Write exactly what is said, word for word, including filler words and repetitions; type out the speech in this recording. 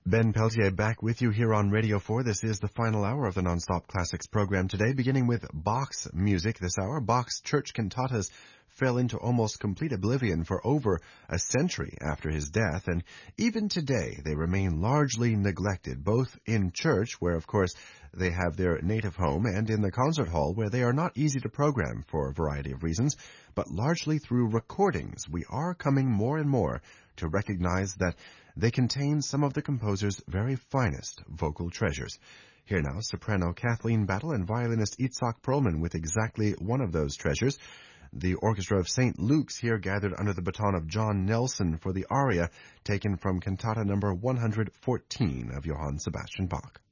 Ben Peltier back with you here on Radio four. This is the final hour of the Nonstop Classics program today, beginning with Bach's music this hour. Bach's church cantatas fell into almost complete oblivion for over a century after his death, and even today they remain largely neglected, both in church, where of course they have their native home, and in the concert hall, where they are not easy to program for a variety of reasons, but largely through recordings. We are coming more and more to recognize that they contain some of the composer's very finest vocal treasures. Here now, soprano Kathleen Battle and violinist Itzhak Perlman with exactly one of those treasures. The orchestra of Saint Luke's here gathered under the baton of John Nelson for the aria taken from cantata number one hundred fourteen of Johann Sebastian Bach.